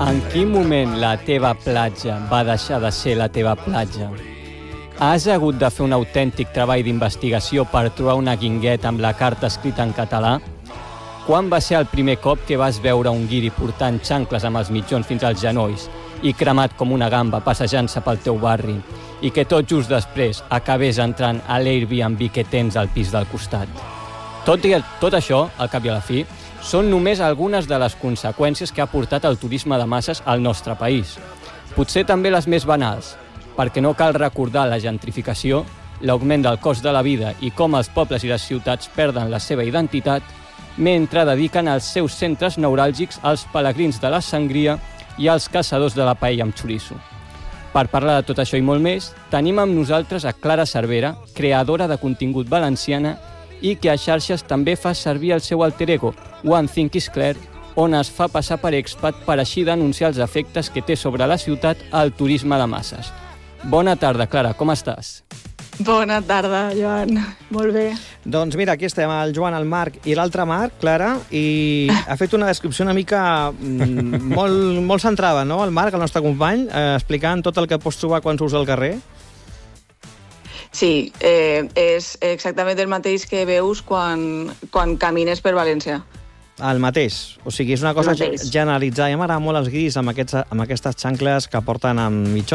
En quin moment la teva platja va deixar de ser la teva platja? Has hagut de fer un autèntic treball d'investigació per trobar una guingueta amb la carta escrita en català? Quan va ser el primer cop que vas veure un guiri portant xancles amb els mitjons fins als genolls i cremat com una gamba passejant-se pel teu barri i que tot just després acabés entrant a l'Airbnb que tens al pis del costat? Tot això, al cap i a la fi, són només algunes de les conseqüències que ha portat el turisme de masses al nostre país. Potser també les més banals, perquè no cal recordar la gentrificació, l'augment del cost de la vida i com els pobles i les ciutats perden la seva identitat, mentre dediquen els seus centres neuràlgics als pelegrins de la sangria i als caçadors de la paella amb xoriço. Per parlar de tot això i molt més, tenim amb nosaltres a Clara Cervera, creadora de contingut valenciana i que a xarxes també fa servir el seu alter ego, One Thing is Clear, on es fa passar per expat per així denunciar els efectes que té sobre la ciutat el turisme de masses. Bona tarda, Clara, com estàs? Bona tarda, Joan. Molt bé. Doncs mira, aquí estem, el Joan, el Marc i l'altre Marc, Clara, i ha fet una descripció una mica molt centrada, no?, el Marc, el nostre company, explicant tot el que pots trobar quan surts al carrer. Sí, és exactament el mateix que veus quan camines per València. El mateix. O sigui, és una cosa generalitzada. I m'agrada molt els guiris amb aquestes xancles que porten amb mitjons.